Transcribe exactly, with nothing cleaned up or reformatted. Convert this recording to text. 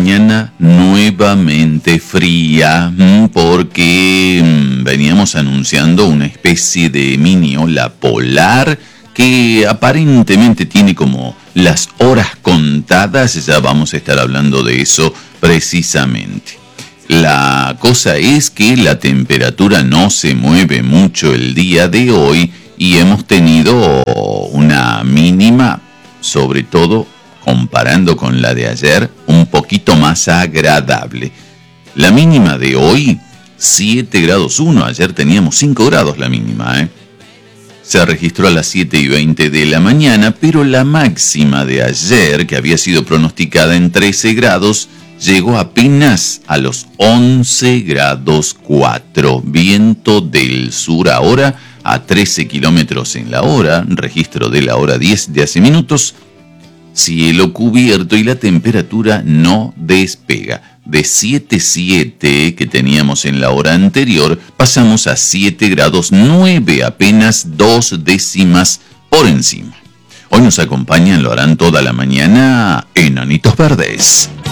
mañana nuevamente fría porque veníamos anunciando una especie de mini ola polar que aparentemente tiene como las horas contadas. Ya vamos a estar hablando de eso precisamente. La cosa es que la temperatura no se mueve mucho el día de hoy y hemos tenido una mínima, sobre todo comparando con la de ayer, un poquito más agradable. La mínima de hoy, siete grados uno. Ayer teníamos cinco grados la mínima, ¿eh? Se registró a las siete y veinte de la mañana, pero la máxima de ayer, que había sido pronosticada en trece grados, llegó apenas a los once grados cuatro. Viento del sur ahora a trece kilómetros en la hora, registro de la hora diez de hace minutos. Cielo cubierto y la temperatura no despega. De siete punto siete que teníamos en la hora anterior, pasamos a siete grados nueve, apenas dos décimas por encima. Hoy nos acompañan, lo harán toda la mañana, Enanitos Verdes.